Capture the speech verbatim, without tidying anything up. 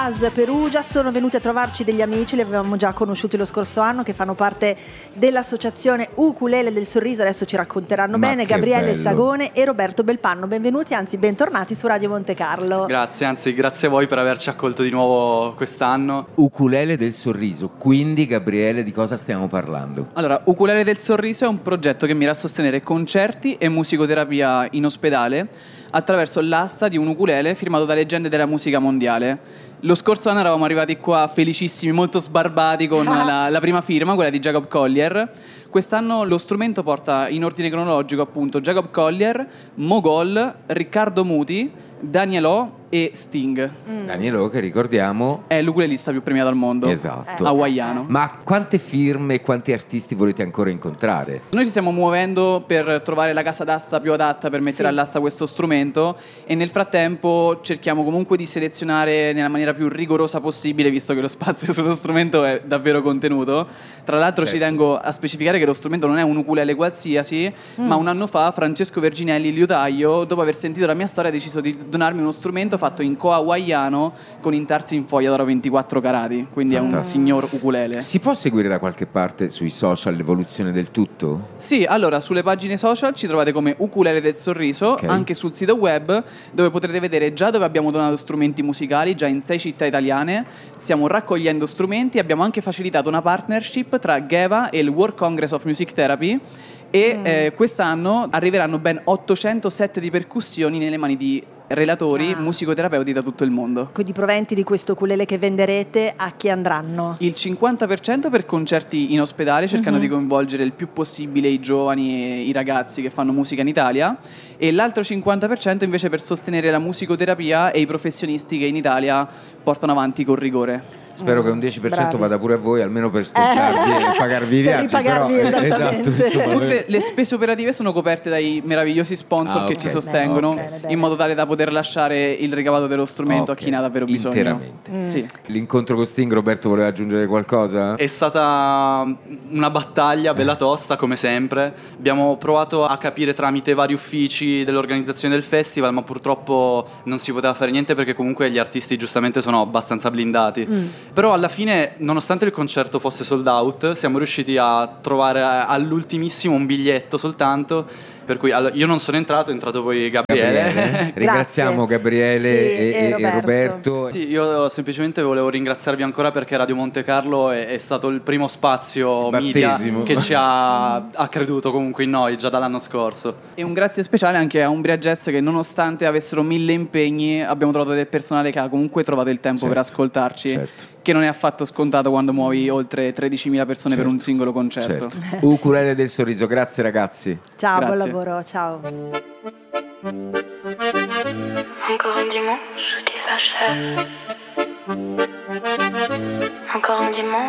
Perugia sono venuti a trovarci degli amici, li avevamo già conosciuti lo scorso anno, che fanno parte dell'associazione Ukulele del Sorriso. Adesso ci racconteranno Ma bene che Gabriele bello. Sagone e Roberto Belpanno. Benvenuti, anzi bentornati su Radio Monte Carlo. Grazie, anzi grazie a voi per averci accolto di nuovo quest'anno. Ukulele del Sorriso, quindi Gabriele, di cosa stiamo parlando? Allora, Ukulele del Sorriso è un progetto che mira a sostenere concerti e musicoterapia in ospedale attraverso l'asta di un ukulele firmato da leggende della musica mondiale. Lo scorso anno eravamo arrivati qua felicissimi, molto sbarbati con la, la prima firma, quella di Jacob Collier. Quest'anno lo strumento porta in ordine cronologico appunto Jacob Collier, Mogol, Riccardo Muti, Daniel O e Sting. Mm. Daniel O, che ricordiamo È l'ukulelista più premiato al mondo. Esatto. Hawaiano. Ma quante firme e quanti artisti volete ancora incontrare? Noi ci stiamo muovendo per trovare la casa d'asta più adatta per mettere Sì. all'asta questo strumento, e nel frattempo cerchiamo comunque di selezionare nella maniera più rigorosa possibile, visto che lo spazio sullo strumento è davvero contenuto. Tra l'altro Certo. ci tengo a specificare che lo strumento non è un ukulele qualsiasi, Mm. ma un anno fa Francesco Verginelli, il liutaio, dopo aver sentito la mia storia, ha deciso di donarmi uno strumento fatto in coa hawaiano con intarsi in foglia d'oro ventiquattro carati, quindi è un Fantastico. signor ukulele. Si può seguire da qualche parte sui social l'evoluzione del tutto? Sì, allora sulle pagine social ci trovate come Ukulele del Sorriso, Ok. anche sul sito web, dove potrete vedere già dove abbiamo donato strumenti musicali, già in sei città italiane. Stiamo raccogliendo strumenti, abbiamo anche facilitato una partnership tra Geva e il World Congress of Music Therapy, e Mm. eh, quest'anno arriveranno ben ottocento set di percussioni nelle mani di relatori, Ah. musicoterapeuti da tutto il mondo. Quindi i proventi di questo ukulele che venderete a chi andranno? Il cinquanta per cento per concerti in ospedale, cercando Mhm. di coinvolgere il più possibile i giovani e i ragazzi che fanno musica in Italia, e l'altro cinquanta per cento invece per sostenere la musicoterapia e i professionisti che in Italia portano avanti con rigore. Spero che un dieci per cento Bravi. vada pure a voi, almeno per spostarvi e pagarvi i Per viaggi. Però, ripagarvi, eh, esattamente. esatto, insomma, Tutte le spese operative sono coperte dai meravigliosi sponsor Ah, che ok. ci sostengono, Bene, bene, in modo tale da poter lasciare il ricavato dello strumento Ok, a chi ne ha davvero bisogno. interamente. Mm. Sì. L'incontro con Sting, Roberto, voleva aggiungere qualcosa? Eh, È stata una battaglia bella tosta, come sempre. Abbiamo provato a capire tramite vari uffici dell'organizzazione del festival, ma purtroppo non si poteva fare niente perché comunque gli artisti giustamente sono abbastanza blindati. Mm. Però alla fine, nonostante il concerto fosse sold out, siamo riusciti a trovare all'ultimissimo un biglietto soltanto. Per cui allora, io non sono entrato, è entrato poi Gabriele. Gabriele. Ringraziamo Gabriele Sì, e, e e- e Roberto. Roberto. Sì, io semplicemente volevo ringraziarvi ancora perché Radio Monte Carlo è, è stato il primo spazio media Battesimo. che ci ha, ha creduto comunque in noi già dall'anno scorso. E un grazie speciale anche a Umbria Jazz, che nonostante avessero mille impegni abbiamo trovato del personale che ha comunque trovato il tempo Certo, per ascoltarci, certo. che non è affatto scontato quando muovi oltre tredicimila persone Certo, per un singolo concerto. Certo. Ukulele del Sorriso, grazie ragazzi. Ciao, buon Grazie. lavoro, ciao. Encore un dimanche qui s'achève. Encore un dimanche